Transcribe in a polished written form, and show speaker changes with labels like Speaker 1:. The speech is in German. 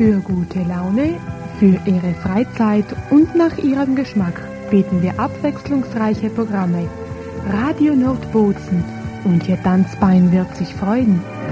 Speaker 1: Für gute Laune, für Ihre Freizeit und nach Ihrem Geschmack bieten wir abwechslungsreiche Programme. Radio Nordbozen und Ihr Tanzbein wird sich freuen.